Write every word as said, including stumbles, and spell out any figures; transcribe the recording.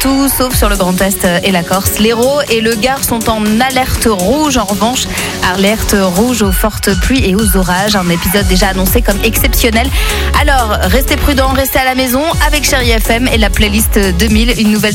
partout, sauf sur le Grand Est et la Corse. L'Hérault et le Gard sont en alerte rouge. En revanche, alerte rouge aux fortes pluies et aux orages. Un épisode déjà annoncé comme exceptionnel. Alors, restez prudents, restez à la maison avec Chérie F M et la playlist deux mille, une nouvelle